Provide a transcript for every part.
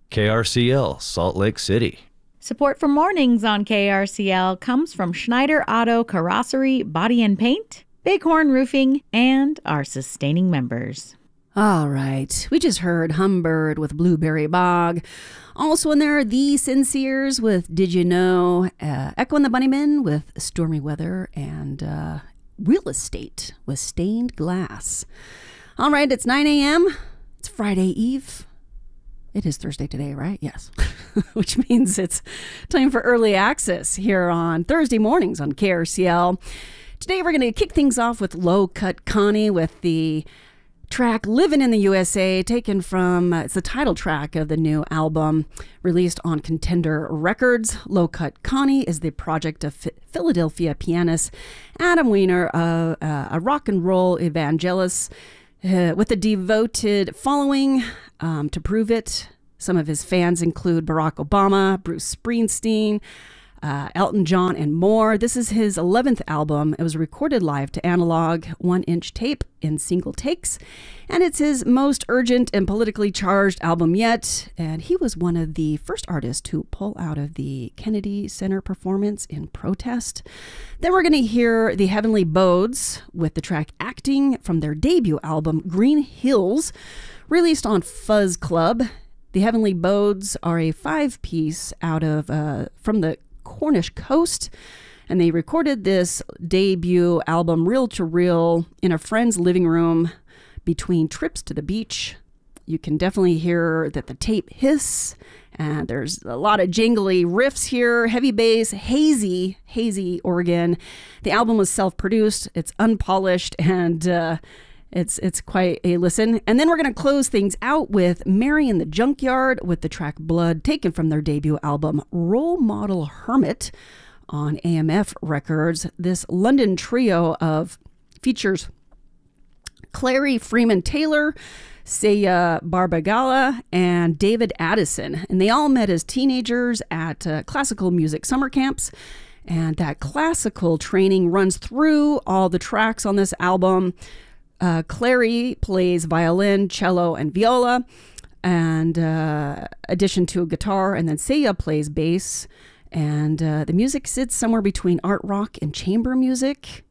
KRCL, Salt Lake City. Support for mornings on KRCL comes from Schneider Auto Carrossery Body and Paint, Bighorn Roofing, and our sustaining members. All right, we just heard Humbird with Blueberry Bog. Also in there, The Sinceres with Did You Know, Echo and the Bunnymen with Stormy Weather, and Real Estate with Stained Glass. All right, it's 9 a.m. It's Friday Eve. It is Thursday today, right? Yes. Which means it's time for early access here on Thursday mornings on KRCL. Today we're going to kick things off with Low Cut Connie with the track Livin' in the USA, taken from, it's the title track of the new album released on Contender Records. Low Cut Connie is the project of Philadelphia pianist Adam Weiner, a rock and roll evangelist with a devoted following. To prove it, some of his fans include Barack Obama, Bruce Springsteen, Elton John, and more. This is his 11th album. It was recorded live to analog 1-inch tape in single takes, and it's his most urgent and politically charged album yet. And he was one of the first artists to pull out of the Kennedy Center performance in protest. Then we're going to hear the Heavenly Bodes with the track Acting from their debut album Green Hills, released on Fuzz Club. The Heavenly Bodes are a 5-piece out of from the Cornish coast, and they recorded this debut album reel to reel in a friend's living room between trips to the beach. You can definitely hear that the tape hiss, and there's a lot of jingly riffs here, heavy bass, hazy organ. The album was self-produced, it's unpolished, and it's quite a listen. And then we're going to close things out with Mary in the Junkyard with the track Blood, taken from their debut album Role Model Hermit on AMF Records. This London trio features Clary Freeman Taylor, Saya Barbagala, and David Addison. And they all met as teenagers at classical music summer camps. And that classical training runs through all the tracks on this album. Clary plays violin, cello, and viola, and addition to a guitar, and then Saya plays bass, and the music sits somewhere between art rock and chamber music,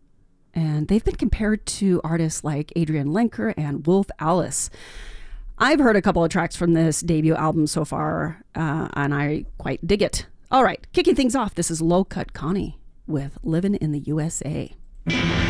and they've been compared to artists like Adrian Lenker and Wolf Alice. I've heard a couple of tracks from this debut album so far, and I quite dig it. All right, kicking things off, this is Low Cut Connie with Livin' in the USA.